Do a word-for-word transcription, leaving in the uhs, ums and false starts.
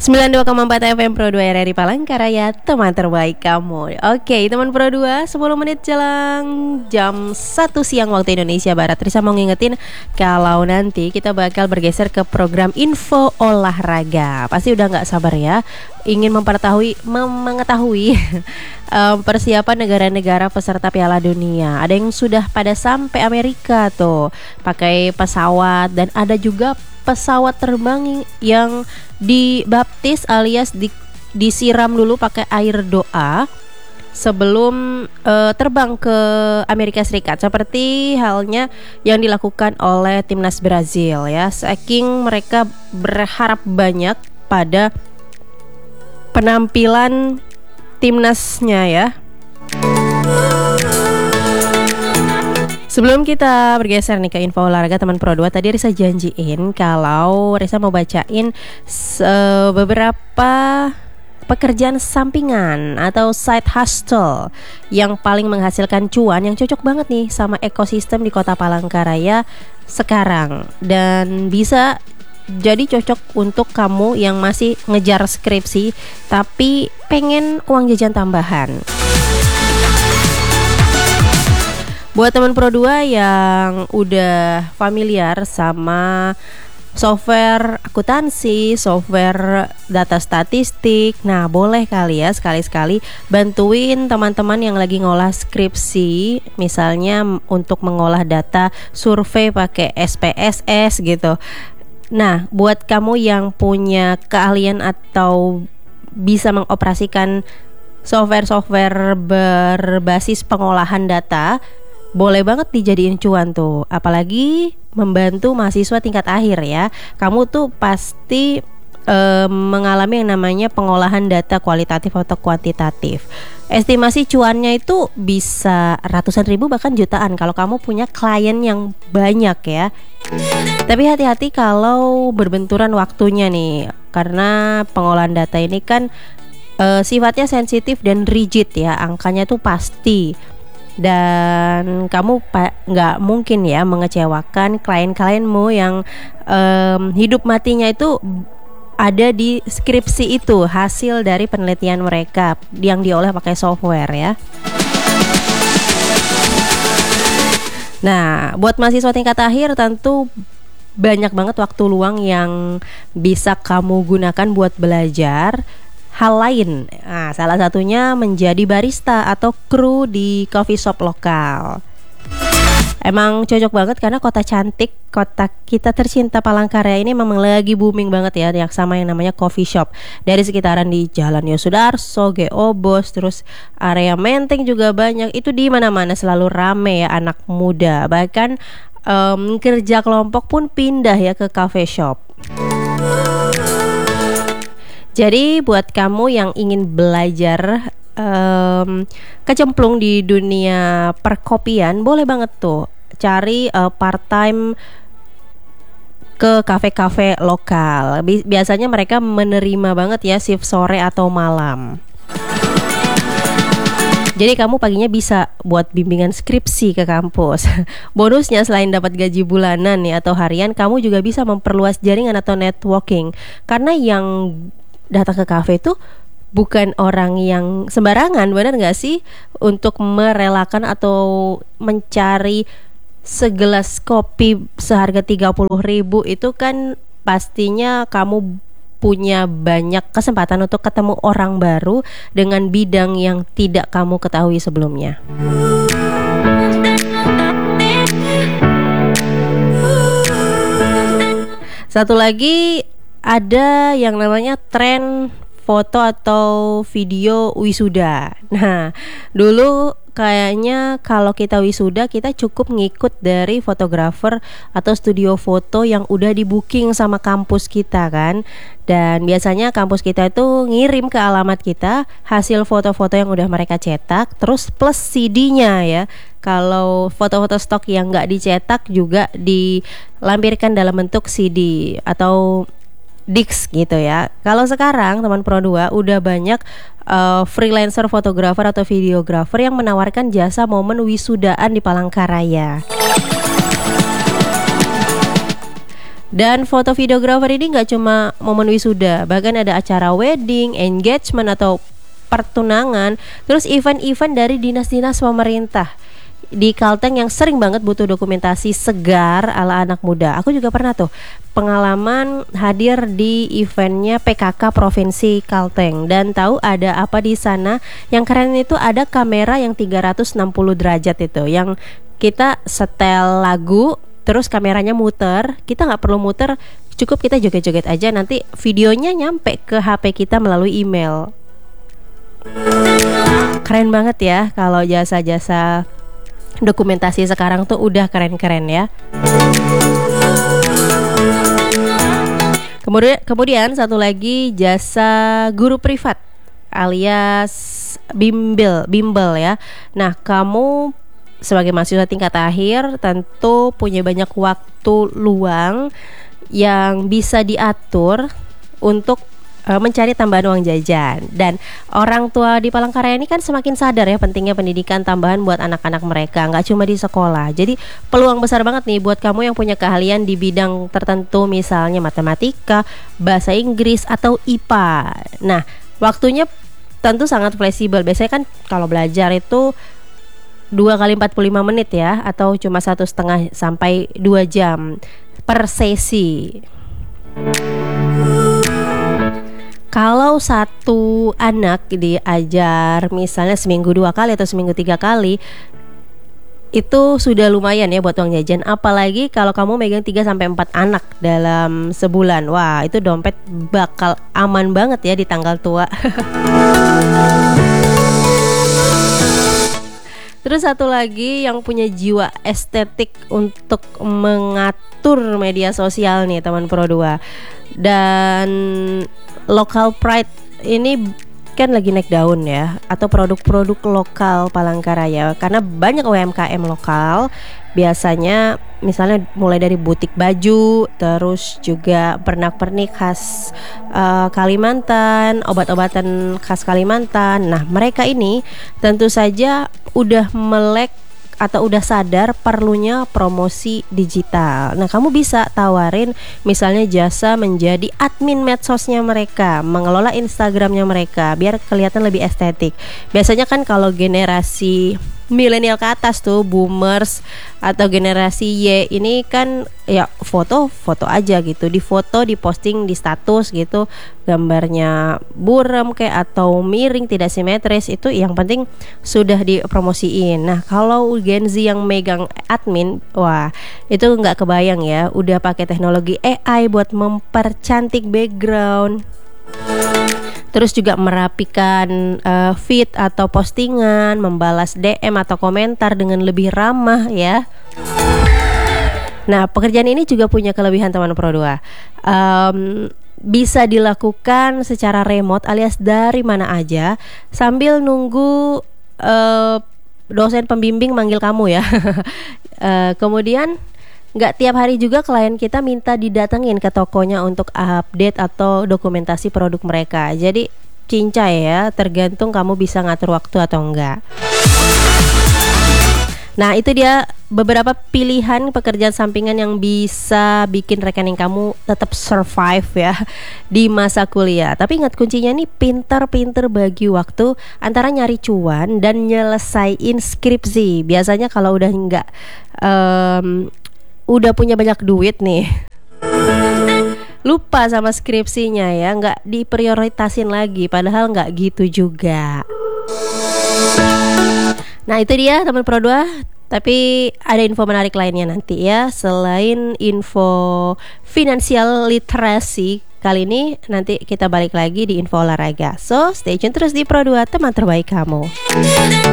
sembilan puluh dua koma empat F M Pro dua R R I Palangkaraya, teman terbaik kamu. Oke, teman Pro dua, sepuluh menit jelang jam satu siang waktu Indonesia Barat. Risa mau ngingetin kalau nanti kita bakal bergeser ke program info olahraga. Pasti udah gak sabar ya, ingin mempertahui, mem- mengetahui um, persiapan negara-negara peserta Piala Dunia. Ada yang sudah pada sampai Amerika tuh, pakai pesawat, dan ada juga pesawat terbang yang dibaptis alias di, disiram dulu pakai air doa sebelum uh, terbang ke Amerika Serikat, seperti halnya yang dilakukan oleh timnas Brazil ya. Saking mereka berharap banyak pada penampilan timnasnya ya. Sebelum kita bergeser nih ke info olahraga teman Pro dua, tadi Risa janjiin kalau Risa mau bacain se- beberapa pekerjaan sampingan atau side hustle yang paling menghasilkan cuan, yang cocok banget nih sama ekosistem di Kota Palangkaraya sekarang, dan bisa jadi cocok untuk kamu yang masih ngejar skripsi tapi pengen uang jajan tambahan. Buat teman Pro dua yang udah familiar sama software akuntansi, software data statistik, nah boleh kali ya sekali-sekali bantuin teman-teman yang lagi ngolah skripsi, misalnya untuk mengolah data survei pakai S P S S gitu. Nah, buat kamu yang punya keahlian atau bisa mengoperasikan software-software berbasis pengolahan data, boleh banget dijadiin cuan tuh. Apalagi membantu mahasiswa tingkat akhir ya. Kamu tuh pasti e, mengalami yang namanya pengolahan data kualitatif atau kuantitatif. Estimasi cuannya itu bisa ratusan ribu bahkan jutaan kalau kamu punya klien yang banyak ya. Tapi hati-hati kalau berbenturan waktunya nih, karena pengolahan data ini kan e, sifatnya sensitif dan rigid ya. Angkanya tuh pasti, dan kamu pa- nggak mungkin ya mengecewakan klien-klienmu yang um, hidup matinya itu ada di skripsi itu, hasil dari penelitian mereka yang diolah pakai software ya. Nah, buat mahasiswa tingkat akhir tentu banyak banget waktu luang yang bisa kamu gunakan buat belajar hal lain. Nah, salah satunya menjadi barista atau kru di coffee shop lokal. Emang cocok banget karena kota cantik, kota kita tercinta Palangkaraya ini memang lagi booming banget ya, yang sama yang namanya coffee shop. Dari sekitaran di Jalan Yosudarso, G O Bos, terus area Menteng juga banyak. Itu di mana-mana selalu rame ya anak muda. Bahkan um, kerja kelompok pun pindah ya ke coffee shop. Jadi buat kamu yang ingin belajar um, kecemplung di dunia perkopian, boleh banget tuh cari uh, part time ke kafe-kafe lokal. Biasanya mereka menerima banget ya shift sore atau malam. Jadi kamu paginya bisa buat bimbingan skripsi ke kampus. Bonusnya selain dapat gaji bulanan nih atau harian, kamu juga bisa memperluas jaringan atau networking. Karena yang datang ke kafe itu bukan orang yang sembarangan, benar gak sih? Untuk merelakan atau mencari segelas kopi seharga tiga puluh ribu itu kan pastinya kamu punya banyak kesempatan untuk ketemu orang baru dengan bidang yang tidak kamu ketahui sebelumnya. Satu lagi, ada yang namanya tren foto atau video wisuda. Nah, dulu kayaknya kalau kita wisuda kita cukup ngikut dari fotografer atau studio foto yang udah di booking sama kampus kita kan. Dan biasanya kampus kita itu ngirim ke alamat kita hasil foto-foto yang udah mereka cetak, terus plus C D-nya ya. Kalau foto-foto stok yang nggak dicetak juga dilampirkan dalam bentuk C D atau Dix gitu ya. Kalau sekarang teman Pro dua udah banyak uh, freelancer fotografer atau videografer yang menawarkan jasa momen wisudaan di Palangkaraya. Dan foto videographer ini nggak cuma momen wisuda, bahkan ada acara wedding, engagement atau pertunangan, terus event-event dari dinas-dinas pemerintah di Kalteng yang sering banget butuh dokumentasi segar ala anak muda. Aku juga pernah tuh pengalaman hadir di eventnya P K K Provinsi Kalteng, dan tahu ada apa di sana. Yang keren itu ada kamera yang tiga ratus enam puluh derajat itu, yang kita setel lagu terus kameranya muter. Kita nggak perlu muter, cukup kita joget-joget aja, nanti videonya nyampe ke H P kita melalui email. Keren banget ya kalau jasa-jasa dokumentasi sekarang tuh udah keren-keren ya. Kemudian kemudian satu lagi jasa guru privat alias bimbel, bimbel ya. Nah, kamu sebagai mahasiswa tingkat akhir tentu punya banyak waktu luang yang bisa diatur untuk mencari tambahan uang jajan. Dan orang tua di Palangkaraya ini kan semakin sadar ya pentingnya pendidikan tambahan buat anak-anak mereka, nggak cuma di sekolah. Jadi peluang besar banget nih buat kamu yang punya keahlian di bidang tertentu, misalnya matematika, bahasa Inggris, atau I P A. Nah, waktunya tentu sangat fleksibel. Biasanya kan kalau belajar itu dua kali empat puluh lima menit ya, atau cuma satu setengah sampai dua jam per sesi. Kalau satu anak diajar misalnya seminggu dua kali atau seminggu tiga kali, itu sudah lumayan ya buat uang jajan. Apalagi kalau kamu megang tiga sampai empat anak dalam sebulan. Wah, itu dompet bakal aman banget ya di tanggal tua. Terus satu lagi yang punya jiwa estetik untuk mengatur media sosial nih teman Pro dua. Dan local pride ini kan lagi naik daun ya, atau produk-produk lokal Palangkaraya, karena banyak U M K M lokal. Biasanya misalnya mulai dari butik baju, terus juga pernak-pernik khas uh, Kalimantan, obat-obatan khas Kalimantan. Nah, mereka ini tentu saja udah melek atau udah sadar perlunya promosi digital. Nah, kamu bisa tawarin misalnya jasa menjadi admin medsosnya mereka, mengelola Instagramnya mereka biar kelihatan lebih estetik. Biasanya kan kalau generasi milenial ke atas tuh, boomers atau generasi Y ini kan ya foto-foto aja gitu, di foto, di posting di status gitu, gambarnya buram kayak atau miring tidak simetris, itu yang penting sudah dipromosiin. Nah, kalau Gen Z yang megang admin, wah itu nggak kebayang ya, udah pakai teknologi A I buat mempercantik background, terus juga merapikan uh, feed atau postingan, membalas D M atau komentar dengan lebih ramah ya. Nah, pekerjaan ini juga punya kelebihan teman Pro dua. Um, bisa dilakukan secara remote alias dari mana aja sambil nunggu uh, dosen pembimbing manggil kamu ya. uh, kemudian nggak tiap hari juga klien kita minta didatengin ke tokonya untuk update atau dokumentasi produk mereka. Jadi cincai ya, tergantung kamu bisa ngatur waktu atau enggak. Nah, itu dia beberapa pilihan pekerjaan sampingan yang bisa bikin rekening kamu tetap survive ya di masa kuliah. Tapi ingat kuncinya nih, pinter-pinter bagi waktu antara nyari cuan dan nyelesain skripsi. Biasanya kalau udah enggak um, udah punya banyak duit nih, lupa sama skripsinya ya, nggak diprioritasin lagi, padahal nggak gitu juga. Nah, itu dia teman Pro dua. Tapi ada info menarik lainnya nanti ya, selain info financial literacy. Kali ini nanti kita balik lagi di info olahraga. So, stay tune terus di Pro dua, teman terbaik kamu.